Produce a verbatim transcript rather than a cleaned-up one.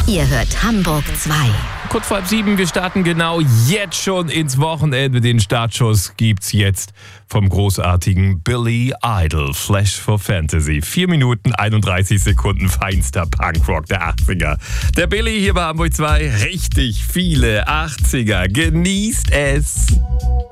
Ihr hört Hamburg zwei. Kurz vor halb sieben, wir starten genau jetzt schon ins Wochenende. Den Startschuss gibt's jetzt vom großartigen Billy Idol, Flash for Fantasy. Vier Minuten, einunddreißig Sekunden feinster Punkrock der achtziger. Der Billy hier bei Hamburg zwei, richtig viele achtziger. Genießt es!